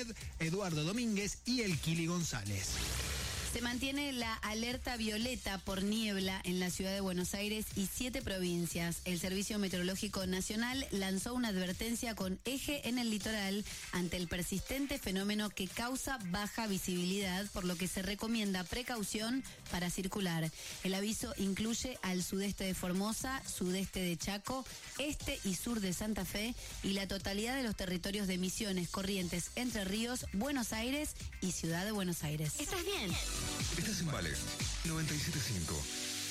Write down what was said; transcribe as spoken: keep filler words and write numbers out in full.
Ned, Eduardo Domínguez y el Kili González. Se mantiene la alerta violeta por niebla en la ciudad de Buenos Aires y siete provincias. El Servicio Meteorológico Nacional lanzó una advertencia con eje en el litoral ante el persistente fenómeno que causa baja visibilidad, por lo que se recomienda precaución para circular. El aviso incluye al sudeste de Formosa, sudeste de Chaco, este y sur de Santa Fe y la totalidad de los territorios de Misiones, Corrientes, Entre Ríos, Buenos Aires y Ciudad de Buenos Aires. ¿Estás bien? Estás en Vale, noventa y siete punto cinco.